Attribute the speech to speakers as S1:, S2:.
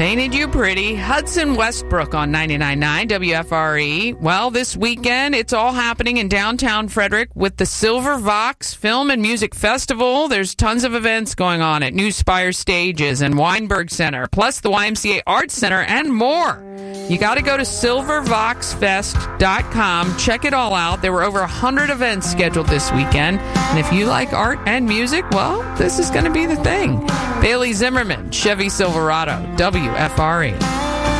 S1: Painted You Pretty, Hudson Westbrook on 99.9 WFRE. Well, this weekend, it's all happening in downtown Frederick with the Silver Vox Film and Music Festival. There's tons of events going on at New Spire Stages and Weinberg Center, plus the YMCA Arts Center and more. You got to go to silvervoxfest.com. Check it all out. There were over 100 events scheduled this weekend. And if you like art and music, well, this is going to be the thing. Bailey Zimmerman, Chevy Silverado, WFRE.